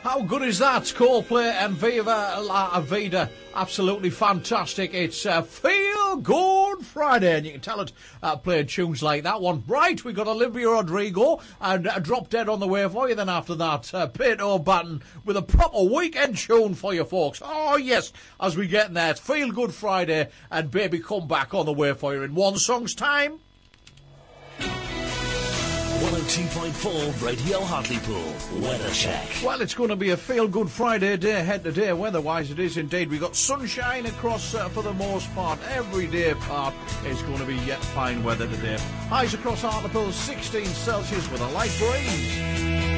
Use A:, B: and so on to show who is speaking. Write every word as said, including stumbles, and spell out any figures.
A: How good is that? Coldplay and Viva La Vida. Absolutely fantastic. It's uh, Feel Good Friday, and you can tell it uh, playing tunes like that one. Right, we got Olivia Rodrigo and uh, Drop Dead on the way for you. Then after that, uh, Peter Batten with a proper weekend tune for you folks. Oh yes, as we get in there, it's Feel Good Friday and Baby Come Back on the way for you in one song's time.
B: one oh two point four Radio Hartlepool Weather Check.
A: Well, it's going to be a feel-good Friday day ahead today. Weather-wise, it is indeed. We've got sunshine across uh, for the most part. Every day part is going to be yet fine weather today. Highs across Hartlepool, sixteen Celsius with a light breeze.